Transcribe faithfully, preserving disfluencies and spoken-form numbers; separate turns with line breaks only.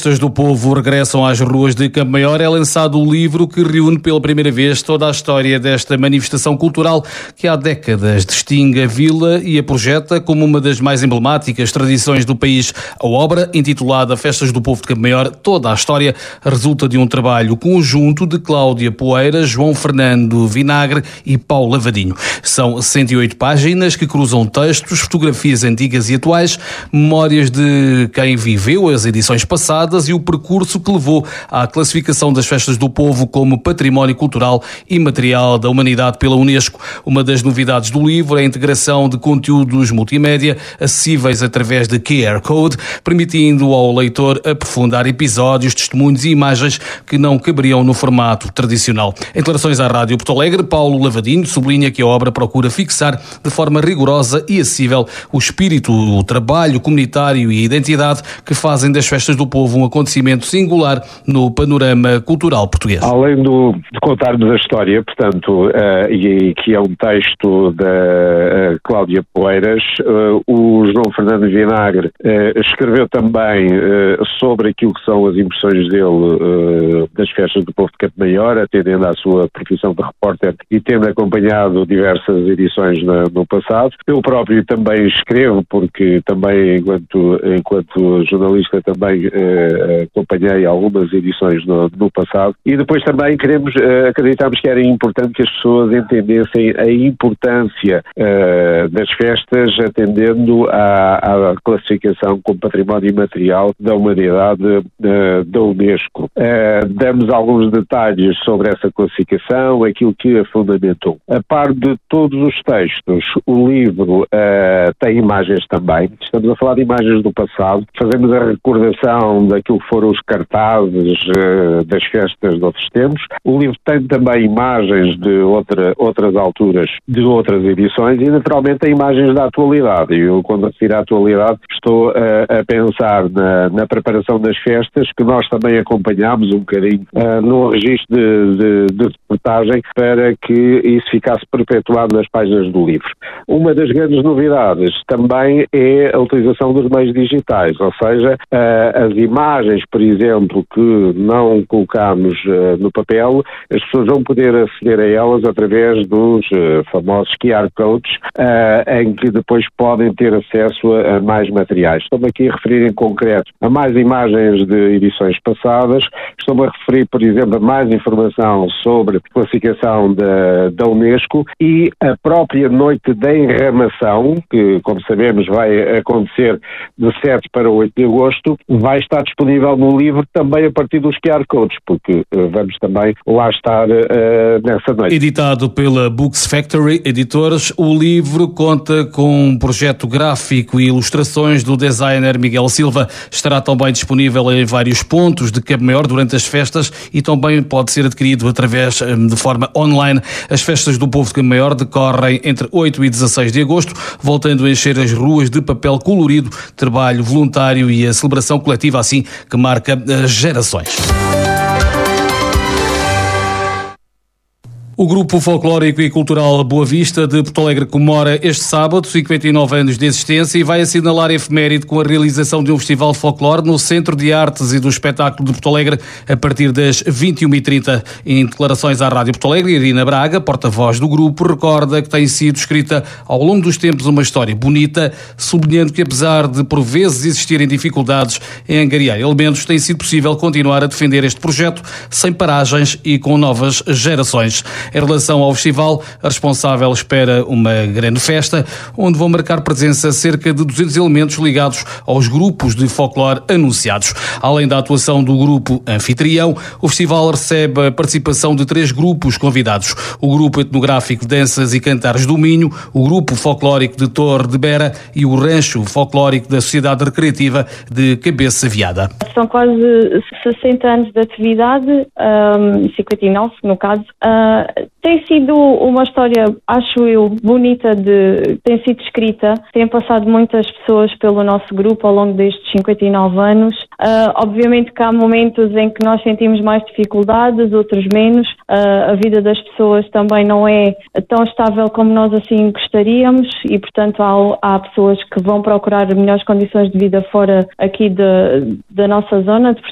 Festas do Povo regressam às ruas de Campo Maior. É lançado o livro que reúne pela primeira vez toda a história desta manifestação cultural que há décadas distingue a vila e a projeta como uma das mais emblemáticas tradições do país. A obra, intitulada Festas do Povo de Campo Maior, toda a história, resulta de um trabalho conjunto de Cláudia Poeira, João Fernando Vinagre e Paulo Lavadinho. São cento e oito páginas que cruzam textos, fotografias antigas e atuais, memórias de quem viveu as edições passadas e o percurso que levou à classificação das Festas do Povo como Património Cultural Imaterial da Humanidade pela Unesco. Uma das novidades do livro é a integração de conteúdos multimédia acessíveis através de Q R Code, permitindo ao leitor aprofundar episódios, testemunhos e imagens que não caberiam no formato tradicional. Em declarações à Rádio Porto Alegre, Paulo Lavadinho sublinha que a obra procura fixar de forma rigorosa e acessível o espírito, o trabalho comunitário e a identidade que fazem das Festas do Povo um acontecimento singular no panorama cultural português.
Além do, de contarmos a história, portanto, uh, e, e que é um texto da uh, Cláudia Poeiras, uh, o João Fernando Vinagre uh, escreveu também uh, sobre aquilo que são as impressões dele uh, das Festas do Povo de Campo Maior, atendendo à sua profissão de repórter e tendo acompanhado diversas edições na, no passado. Eu próprio também escrevo, porque também, enquanto, enquanto jornalista, também uh, acompanhei algumas edições no, no passado. E depois também queremos, uh, acreditamos que era importante que as pessoas entendessem a importância uh, das festas, atendendo à, à classificação como Património Imaterial da Humanidade uh, da Unesco. Uh, damos alguns detalhes sobre essa classificação, aquilo que a fundamentou. A par de todos os textos, o livro uh, tem imagens também. Estamos a falar de imagens do passado. Fazemos a recordação daquilo que foram os cartazes uh, das festas de outros tempos. O livro tem também imagens de outra, outras alturas, de outras edições e, naturalmente, tem imagens da atualidade. E eu, quando refiro à atualidade, estou uh, a pensar na, na preparação das festas, que nós também acompanhámos um bocadinho uh, no registro de, de, de reportagem para que isso ficasse perpetuado nas páginas do livro. Uma das grandes novidades também é a utilização dos meios digitais, ou seja, uh, as imagens, por exemplo, que não colocámos uh, no papel, as pessoas vão poder aceder a elas através dos uh, famosos Q R Codes, uh, em que depois podem ter acesso a, a mais materiais. Estou-me aqui a referir em concreto a mais imagens de edições passadas, estou-me a referir, por exemplo, a mais informação sobre classificação da, da Unesco e a própria noite da enramação, que, como sabemos, vai acontecer de sete para oito de agosto, vai estar disponível no livro também a partir dos Q R Codes, porque uh, vamos também lá estar uh, nessa noite.
Editado pela Books Factory Editores, o livro conta com um projeto gráfico e ilustrações do designer Miguel Silva. Estará também disponível em vários pontos de Campo Maior durante as festas e também pode ser adquirido através de forma online. As Festas do Povo de Campo Maior decorrem entre oito e dezasseis de agosto, voltando a encher as ruas de papel colorido, trabalho voluntário e a celebração coletiva assim que marca as gerações. O Grupo Folclórico e Cultural Boa Vista de Porto Alegre comemora este sábado cinquenta e nove anos de existência e vai assinalar a efeméride com a realização de um festival de folclore no Centro de Artes e do Espetáculo de Porto Alegre a partir das vinte e uma e trinta. Em declarações à Rádio Porto Alegre, Irina Braga, porta-voz do grupo, recorda que tem sido escrita ao longo dos tempos uma história bonita, sublinhando que apesar de por vezes existirem dificuldades em angariar elementos, tem sido possível continuar a defender este projeto sem paragens e com novas gerações. Em relação ao festival, a responsável espera uma grande festa, onde vão marcar presença cerca de duzentos elementos ligados aos grupos de folclore anunciados. Além da atuação do grupo anfitrião, o festival recebe a participação de três grupos convidados. O grupo etnográfico Danças e Cantares do Minho, o grupo folclórico de Torre de Bera e o rancho folclórico da Sociedade Recreativa de Cabeça Viada.
São quase sessenta anos de atividade, um, cinquenta e nove no caso. Uh, tem sido uma história, acho eu, bonita, de, tem sido escrita. Têm passado muitas pessoas pelo nosso grupo ao longo destes cinquenta e nove anos. Uh, obviamente que há momentos em que nós sentimos mais dificuldades, outros menos. Uh, a vida das pessoas também não é tão estável como nós assim gostaríamos e, portanto, há, há pessoas que vão procurar melhores condições de vida fora aqui de, da nossa zona, de Porto